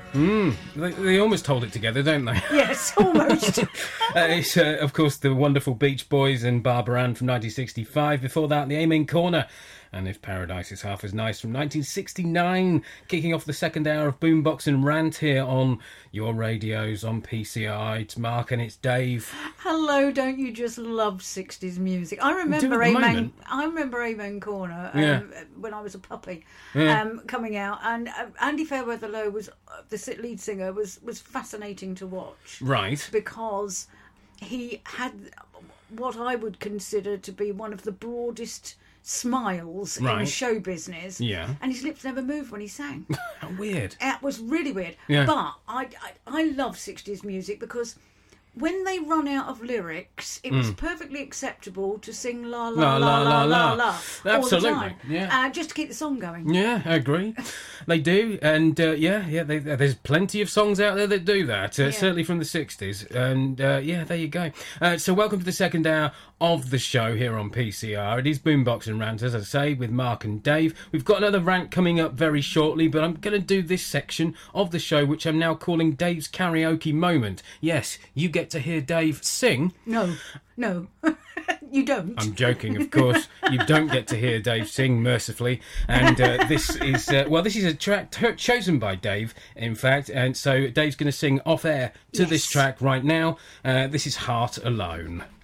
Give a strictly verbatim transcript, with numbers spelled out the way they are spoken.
Mm, they, they almost hold it together, don't they? Yes, almost. uh, it's, uh, of course, the wonderful Beach Boys and Barbara Ann from nineteen sixty-five. Before that, the Amen Corner. And If Paradise is Half as Nice from nineteen sixty-nine, kicking off the second hour of Boombox and Rant here on your radios on P C R. It's Mark and it's Dave. Hello, don't you just love sixties music? I remember Amen. I remember Amen Corner um, yeah. when I was a puppy, yeah. um, coming out, and uh, Andy Fairweather Lowe was uh, the lead singer. was was fascinating to watch, right? Because he had what I would consider to be one of the broadest smiles right. in show business, yeah, and his lips never moved when he sang. How weird! It was really weird. Yeah. But I, I, I love sixties music because when they run out of lyrics, it was mm. perfectly acceptable to sing la la la la la la, la absolutely, all the time, yeah, uh, just to keep the song going. Yeah, I agree. They do, and uh, yeah, yeah, they, there's plenty of songs out there that do that. Uh, yeah. Certainly from the sixties, and uh, yeah, there you go. Uh, so welcome to the second hour of the show here on P C R. It is Boombox and Rant, as I say, with Mark and Dave. We've got another rant coming up very shortly, but I'm going to do this section of the show, which I'm now calling Dave's Karaoke Moment. Yes, you get to hear Dave sing. No, no, you don't. I'm joking, of course. You don't get to hear Dave sing, mercifully. And uh, this is, uh, well, this is a track t- chosen by Dave, in fact. And so Dave's going to sing off air to yes. this track right now. Uh, this is Heart Alone.